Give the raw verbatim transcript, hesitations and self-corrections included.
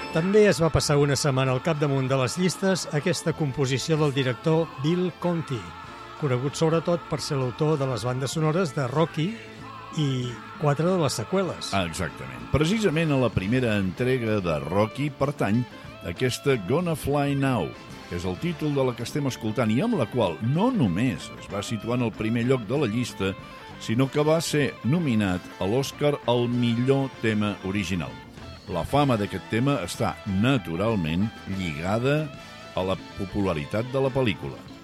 També es va passar una setmana al capdamunt de les llistes aquesta composició del director Bill Conti, conegut sobretot per ser l'autor de les bandes sonores de Rocky i quatre de les seqüeles. Ah, exactament. Precisament a la primera entrega de Rocky pertany aquesta Gonna Fly Now, que és el títol de la que estem escoltant i amb la qual no només es va situar en el primer lloc de la llista, sinó que va ser nominat a l'Oscar al millor tema original. La fama d'aquest tema està naturalment lligada a la popularitat de la pel·lícula.